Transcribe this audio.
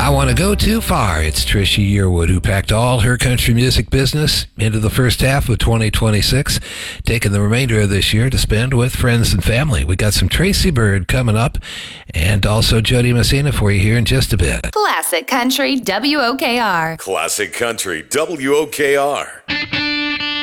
I Want to Go Too Far. It's Trisha Yearwood, who packed all her country music business into the first half of 2026, taking the remainder of this year to spend with friends and family. We got some Tracy Byrd coming up, and also Jody Messina for you here in just a bit. Classic Country WOKR. Classic Country WOKR.